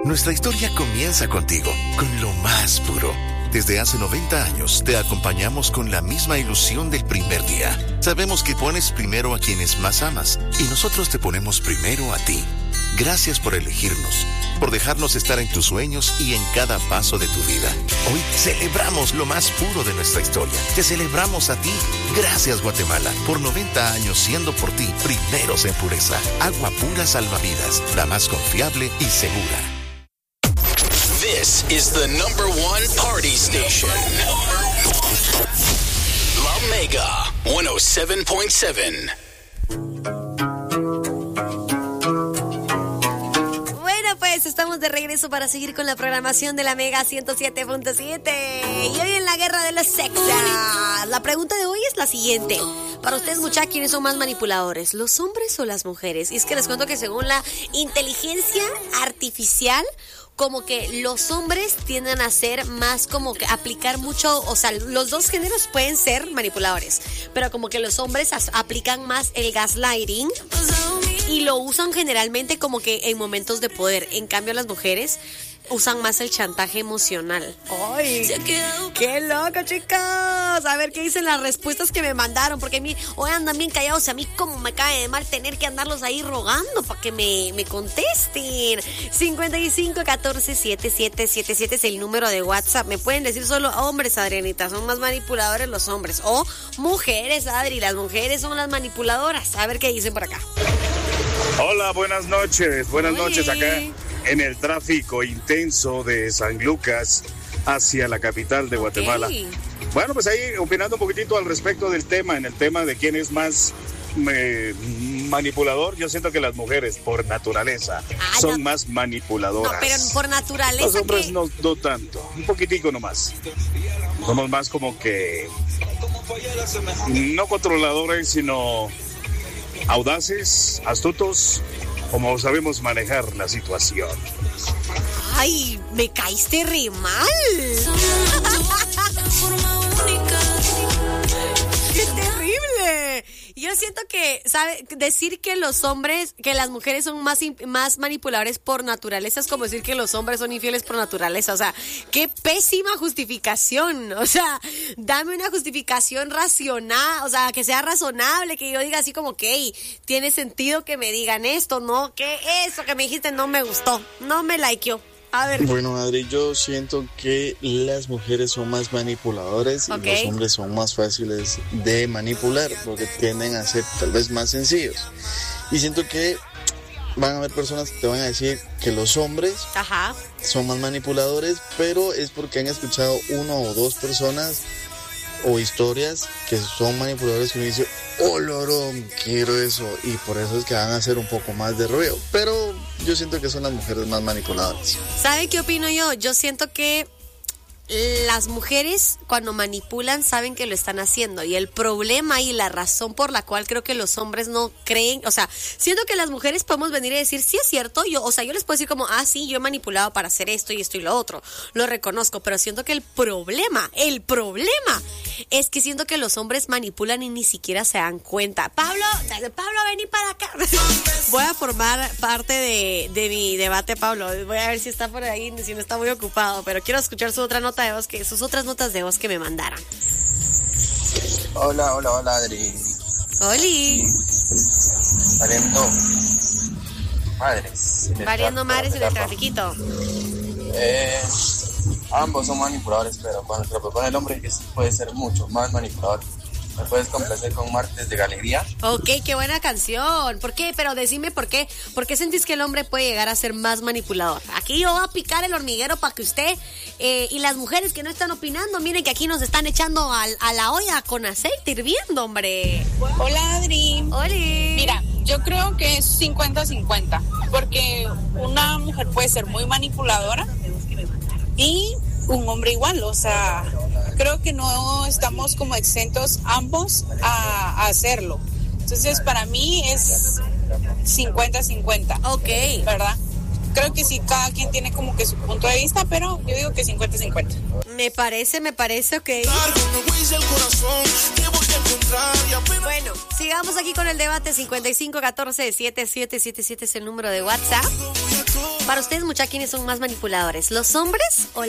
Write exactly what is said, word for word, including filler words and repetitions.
Nuestra historia comienza contigo, con lo más puro. Desde hace noventa años te acompañamos con la misma ilusión del primer día. Sabemos que pones primero a quienes más amas y nosotros te ponemos primero a ti. Gracias por elegirnos, por dejarnos estar en tus sueños y en cada paso de tu vida. Hoy celebramos lo más puro de nuestra historia. Te celebramos a ti. Gracias, Guatemala, por noventa años siendo por ti primeros en pureza. Agua pura salvavidas, la más confiable y segura. This is the number one party station. La Mega ciento siete punto siete. Bueno, pues estamos de regreso para seguir con la programación de la Mega ciento siete punto siete. Y hoy en la guerra de los sexos. La pregunta de hoy es la siguiente. Para ustedes, muchachos, ¿quiénes son más manipuladores? ¿Los hombres o las mujeres? Y es que les cuento que según la inteligencia artificial, como que los hombres tienden a ser más como que aplicar mucho, o sea, los dos géneros pueden ser manipuladores, pero como que los hombres as- aplican más el gaslighting y lo usan generalmente como que en momentos de poder. En cambio, las mujeres usan más el chantaje emocional. ¡Ay! ¡Qué loco, chicos! A ver qué dicen las respuestas que me mandaron, porque a mí hoy andan bien callados y a mí como me cae de mal tener que andarlos ahí rogando para que me, me contesten. cincuenta y cinco catorce setenta y siete setenta y siete es el número de WhatsApp. Me pueden decir solo hombres, Adrianita, son más manipuladores los hombres. O mujeres, Adri, las mujeres son las manipuladoras. A ver qué dicen por acá. Hola, buenas noches. Buenas Oye. noches acá en el tráfico intenso de San Lucas hacia la capital de Guatemala. Okay. Bueno, pues ahí opinando un poquitito al respecto del tema, en el tema de quién es más eh, manipulador, yo siento que las mujeres por naturaleza Ah, son no. más manipuladoras. No, pero por naturaleza. Los hombres que... no, no tanto, un poquitico nomás. Somos más como que no controladores, sino audaces, astutos, como sabemos manejar la situación. Ay, me caíste re mal. ¡Qué terrible! Yo siento que, ¿sabe? Decir que los hombres, que las mujeres son más, más manipuladores por naturaleza es como decir que los hombres son infieles por naturaleza. O sea, qué pésima justificación. O sea, dame una justificación racional, o sea, que sea razonable, que yo diga así como que, hey, tiene sentido que me digan esto, ¿no? Que eso que me dijiste no me gustó, no me likeó. A ver. Bueno, Adri, yo siento que las mujeres son más manipuladores y Okay. los hombres son más fáciles de manipular porque tienden a ser tal vez más sencillos. Y siento que van a haber personas que te van a decir que los hombres Ajá. son más manipuladores, pero es porque han escuchado una o dos personas o historias que son manipuladores que uno dice, oh, lorón, quiero eso, y por eso es que van a hacer un poco más de ruido. Pero yo siento que son las mujeres más manipuladoras. ¿Sabe qué opino yo? Yo siento que las mujeres cuando manipulan saben que lo están haciendo, y el problema y la razón por la cual creo que los hombres no creen, o sea, siento que las mujeres podemos venir y decir, sí es cierto, yo, o sea, yo les puedo decir como, ah, sí, yo he manipulado para hacer esto y esto y lo otro, lo reconozco, pero siento que el problema, el problema es que siento que los hombres manipulan y ni siquiera se dan cuenta. Pablo, Pablo, vení para acá. Voy a formar parte de, de mi debate, Pablo. Voy a ver si está por ahí, si no está muy ocupado, pero quiero escuchar su otra nota de voz, que sus otras notas de voz que me mandaron. Hola, hola, hola, Adri. Oli. Valiendo madres. Valiendo madres en el trafiquito. Eh, ambos son manipuladores, pero cuando te lo propone el hombre es, puede ser mucho más manipulador. ¿Me puedes complacer con Martes de Galería? Ok, qué buena canción. ¿Por qué? Pero decime por qué. ¿Por qué sentís que el hombre puede llegar a ser más manipulador? Aquí yo voy a picar el hormiguero para que usted eh, y las mujeres que no están opinando, miren que aquí nos están echando al, a la olla con aceite hirviendo, hombre. Hola, Adri. Oli. Mira, yo creo que es cincuenta cincuenta, porque una mujer puede ser muy manipuladora y un hombre igual, o sea, creo que no estamos como exentos ambos a, a hacerlo. Entonces, para mí es cincuenta cincuenta. Ok. ¿Verdad? Creo que sí, cada quien tiene como que su punto de vista, pero yo digo que cincuenta cincuenta. Me parece, me parece, ok. Bueno, sigamos aquí con el debate. Cincuenta y cinco catorce setenta y siete setenta y siete es el número de WhatsApp. Para ustedes, muchachos, ¿quiénes son más manipuladores? ¿Los hombres o